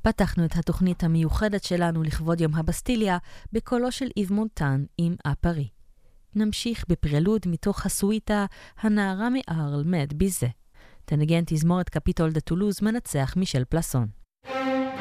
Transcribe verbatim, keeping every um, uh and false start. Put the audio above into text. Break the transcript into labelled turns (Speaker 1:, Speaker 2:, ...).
Speaker 1: פתחנו את התוכנית המיוחדת שלנו לכבוד יום הבסטיליה בקולו של איב מונטן עם אפרי. נמשיך בפרלוד מתוך הסוויטה הנערה מארל מד ביזה. תנגן תזמורת קפיטול דה טולוז מנצח מישל פלסון.